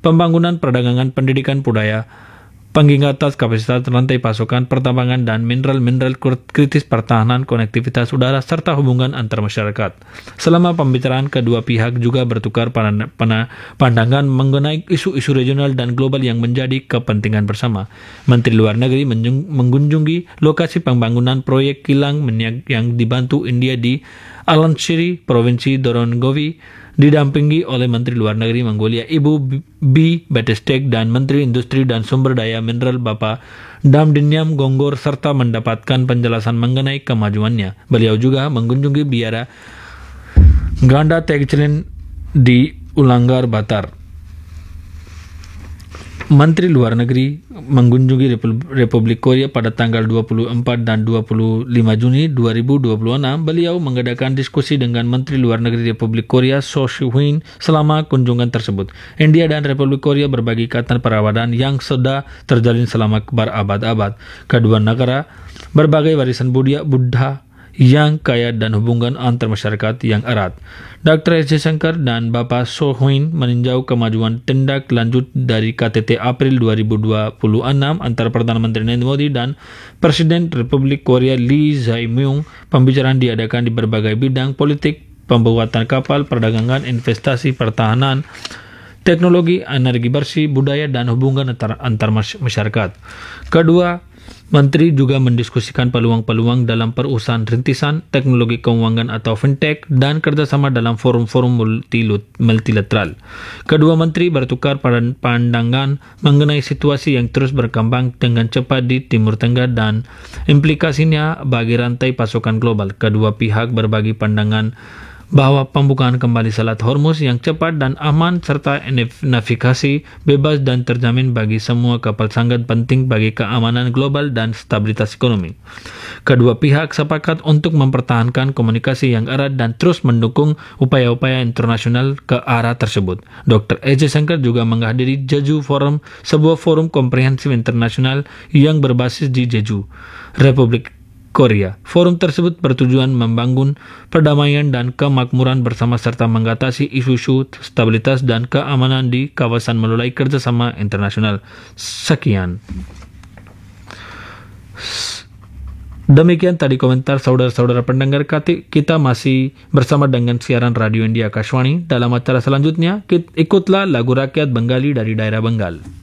pembangunan, perdagangan, pendidikan, budaya, peningkatan kapasitas rantai pasokan, pertambangan dan mineral kritis, pertahanan, konektivitas udara, serta hubungan antar masyarakat. Selama pembicaraan, kedua pihak juga bertukar pandangan mengenai isu-isu regional dan global yang menjadi kepentingan bersama. Menteri Luar Negeri mengunjungi lokasi pembangunan proyek kilang minyak yang dibantu India di Alanshiri, Provinsi Dorongovi, didampingi oleh Menteri Luar Negeri Mongolia Ibu B. Batestek dan Menteri Industri dan Sumber Daya Mineral Bapak Damdinyam Gonggor serta mendapatkan penjelasan mengenai kemajuannya. Beliau juga mengunjungi biara Ganda Tegchilin di Ulanggar, Batar. Menteri Luar Negeri mengunjungi Republik Korea pada tanggal 24 dan 25 Juni 2026. Beliau mengadakan diskusi dengan Menteri Luar Negeri Republik Korea So Soo-hyun selama kunjungan tersebut. India dan Republik Korea berbagi ikatan persahabatan yang sudah terjalin selama berabad-abad. Kedua negara berbagai warisan Buddha yang kaya dan hubungan antar masyarakat yang erat. Dr. S. Jaishankar dan Bapak So-hyun meninjau kemajuan tindak lanjut dari KTT April 2026 antara Perdana Menteri Narendra Modi dan Presiden Republik Korea Lee Jae-myung. Pembicaraan diadakan di berbagai bidang politik, pembuatan kapal, perdagangan, investasi, pertahanan, teknologi, energi bersih, budaya, dan hubungan antar masyarakat. Kedua Menteri juga mendiskusikan peluang-peluang dalam perusahaan rintisan, teknologi keuangan atau fintech, dan kerjasama dalam forum-forum multilateral. Kedua menteri bertukar pandangan mengenai situasi yang terus berkembang dengan cepat di Timur Tengah dan implikasinya bagi rantai pasokan global. Kedua pihak berbagi pandangan bahwa pembukaan kembali Selat Hormuz yang cepat dan aman serta navigasi bebas dan terjamin bagi semua kapal sangat penting bagi keamanan global dan stabilitas ekonomi. Kedua pihak sepakat untuk mempertahankan komunikasi yang erat dan terus mendukung upaya-upaya internasional ke arah tersebut. Dr. S. Jaishankar juga menghadiri Jeju Forum, sebuah forum komprehensif internasional yang berbasis di Jeju, Republik Korea. Forum tersebut bertujuan membangun perdamaian dan kemakmuran bersama serta mengatasi isu-isu stabilitas dan keamanan di kawasan melalui kerjasama internasional. Sekian. Demikian tadi komentar saudara-saudara pendengar. Kita masih bersama dengan siaran Radio India Akashvani. Dalam acara selanjutnya, ikutlah lagu rakyat Bengali dari daerah Bengal.